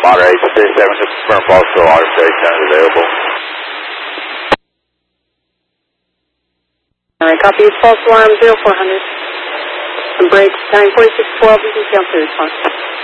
moderate 676, confirm false to water station is available. Alright, copy. False alarm 0400. Brakes, time 4612, you can cancel the response.